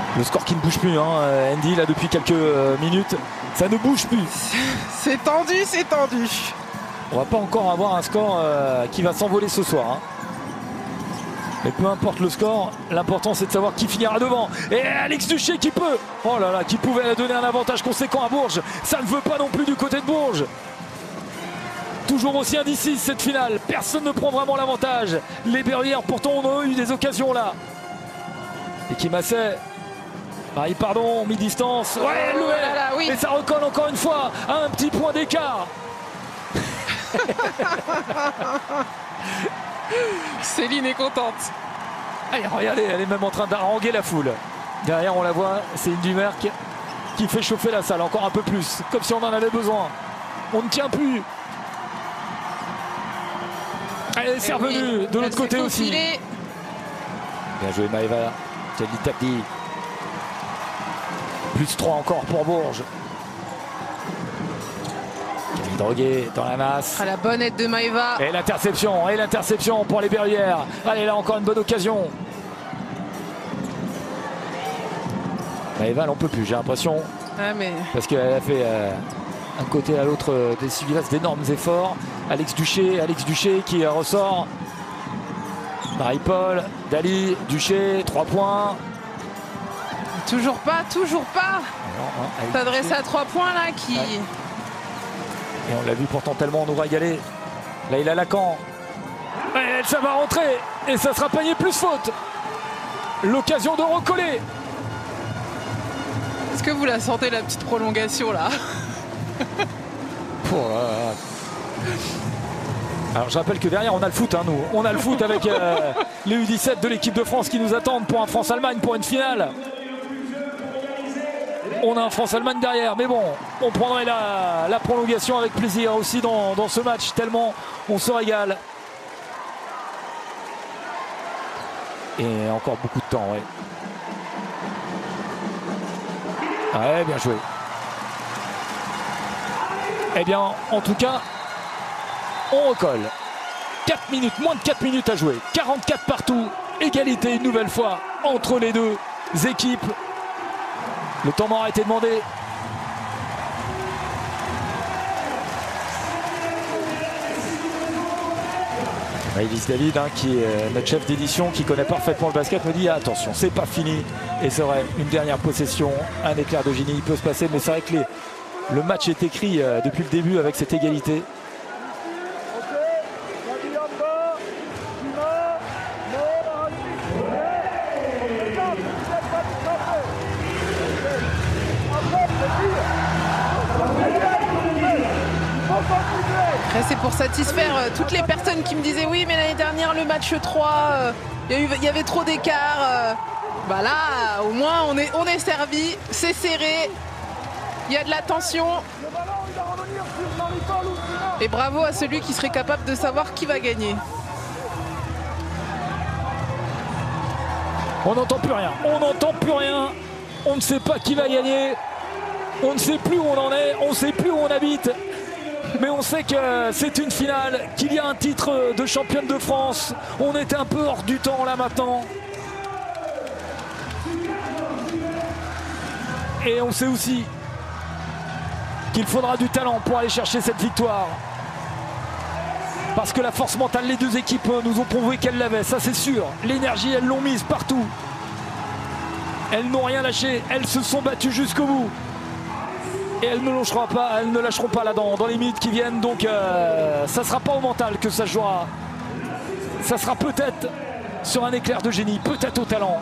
Le score qui ne bouge plus, hein, Andy, là depuis quelques minutes, ça ne bouge plus. C'est tendu, c'est tendu. On va pas encore avoir un score qui va s'envoler ce soir. Hein. Mais peu importe le score, l'important c'est de savoir qui finira devant. Et Alex Duché qui peut, oh là là, qui pouvait donner un avantage conséquent à Bourges. Ça ne veut pas non plus du côté de Bourges. Toujours aussi indécis cette finale, personne ne prend vraiment l'avantage. Les Berrières pourtant ont eu des occasions là. Et qui massait. Marie Pardon, mi-distance. Ouais, elle le est. Oui. Et ça recolle encore une fois à un petit point d'écart. Céline est contente. Allez, regardez, elle est même en train d'haranguer la foule. Derrière, on la voit, c'est une Dumerc qui fait chauffer la salle encore un peu plus, comme si on en avait besoin. On ne tient plus. Allez, c'est revenu de l'autre côté aussi. Bien joué Maëva. Kelly Tapdi. Plus 3 encore pour Bourges. Camille Droguet dans la masse. La bonne aide de Maëva. Et l'interception pour les Berrières. Allez, là encore une bonne occasion. Maëva, elle n'en peut plus, j'ai l'impression. Ah, mais... Parce qu'elle a fait un côté à l'autre des Sylvas d'énormes efforts. Alex Duché qui ressort. Marie-Paul, Dali, Duché, 3 points. Toujours pas. T'adresses à 3 points là qui... Ouais. Et on l'a vu pourtant tellement en Ouvragalais. Là il a Lacan. Et ça va rentrer. Et ça sera panier plus faute. L'occasion de recoller. Est-ce que vous la sentez la petite prolongation là? Alors je rappelle que derrière on a le foot, hein, nous. On a le foot avec les U17 de l'équipe de France qui nous attendent pour un France-Allemagne, pour une finale. On a un France-Allemagne derrière, mais bon, on prendrait la prolongation avec plaisir aussi dans ce match, tellement on se régale. Et encore beaucoup de temps, ouais. Ouais, bien joué. Eh bien, en tout cas, on recolle. 4 minutes, moins de 4 minutes à jouer. 44 partout, égalité une nouvelle fois entre les deux équipes. Le temps mort a été demandé. Maëlys David, hein, qui est notre chef d'édition, qui connaît parfaitement le basket, me dit attention, c'est pas fini. Et c'est vrai, une dernière possession, un éclair de génie, il peut se passer, mais c'est vrai que le match est écrit depuis le début avec cette égalité. C'est pour satisfaire toutes les personnes qui me disaient oui mais l'année dernière le match 3 il y avait trop d'écart. Bah là au moins on est servi, c'est serré, il y a de la tension. Et bravo à celui qui serait capable de savoir qui va gagner. On n'entend plus rien, on ne sait pas qui va gagner, on ne sait plus où on en est, on ne sait plus où on habite. Mais on sait que c'est une finale, qu'il y a un titre de championne de France. On est un peu hors du temps là maintenant. Et on sait aussi qu'il faudra du talent pour aller chercher cette victoire. Parce que la force mentale, les deux équipes nous ont prouvé qu'elles l'avaient, ça c'est sûr. L'énergie, elles l'ont mise partout. Elles n'ont rien lâché, elles se sont battues jusqu'au bout. Et elles ne lâcheront pas là dans les minutes qui viennent. Donc ça ne sera pas au mental que ça se jouera. Ça sera peut-être sur un éclair de génie, peut-être au talent.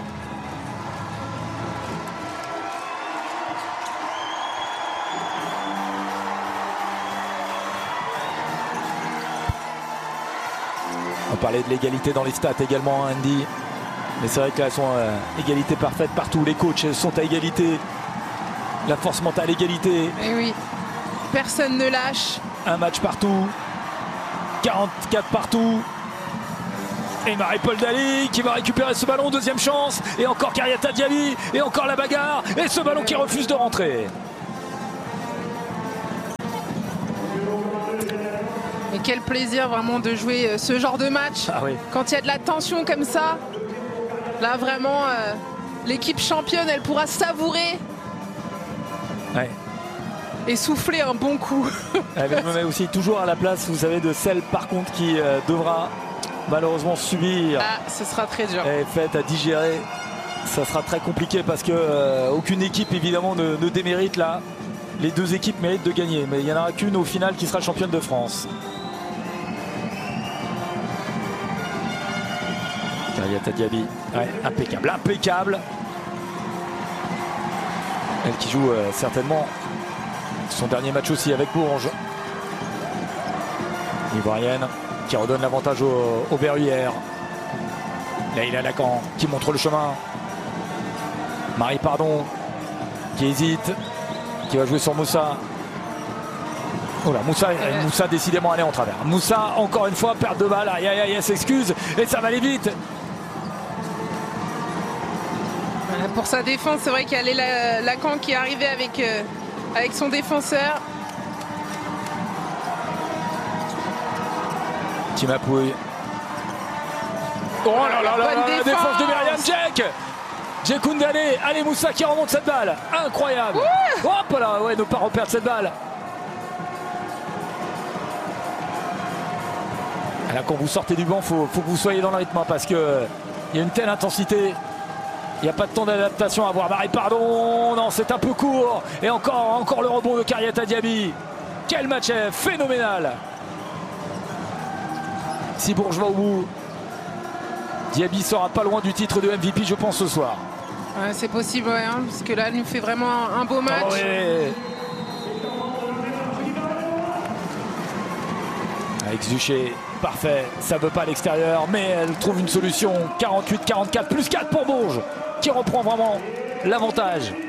On parlait de l'égalité dans les stats également, Andy. Mais c'est vrai qu'elles sont égalité parfaite partout. Les coachs sont à égalité. La force mentale, égalité. Et oui, personne ne lâche. Un match partout. 44 partout. Et Marie-Paul Dali qui va récupérer ce ballon. Deuxième chance. Et encore Kariata Diaby. Et encore la bagarre. Et ce ballon qui refuse de rentrer. Et quel plaisir vraiment de jouer ce genre de match. Ah oui. Quand il y a de la tension comme ça. Là vraiment... l'équipe championne, elle pourra savourer Ouais. et souffler un bon coup. Je me mets aussi toujours à la place, vous savez, de celle par contre qui devra malheureusement subir. Ah, ce sera très dur. Et faite à digérer. Ça sera très compliqué parce que aucune équipe évidemment ne démérite là. Les deux équipes méritent de gagner, mais il n'y en aura qu'une au final qui sera championne de France. Kariata Diaby, ouais, impeccable, impeccable. Elle qui joue certainement son dernier match aussi avec Bourges. L'Ivoirienne qui redonne l'avantage au Berruyer. Leïla Lacan qui montre le chemin. Marie Pardon qui hésite, qui va jouer sur Moussa. Oh là, Moussa décidément allé en travers. Moussa encore une fois perte de balle. Aïe aïe aïe, elle s'excuse et ça va aller vite. Voilà, pour sa défense, c'est vrai qu'il y a Lacan qui est arrivé avec son défenseur. Timapouille. Oh là là là, la défense de Myriam Djek. Djekoundé, allez Moussa qui remonte cette balle. Incroyable. Hop là, ouais, ne pas reperdre cette balle. Là, quand vous sortez du banc, faut que vous soyez dans le rythme parce qu'il y a une telle intensité. Il n'y a pas de temps d'adaptation à avoir. Marie Pardon, non, c'est un peu court. Et encore le rebond de Kariata Diaby. Quel match phénoménal. Si Bourges va au bout, Diaby sera pas loin du titre de MVP, je pense, ce soir. Ouais, c'est possible, ouais, hein, parce que là, elle nous fait vraiment un beau match. Oh ouais. Avec Zuché, parfait, ça veut pas à l'extérieur, mais elle trouve une solution. 48-44, plus 4 pour Bourges, qui reprend vraiment l'avantage.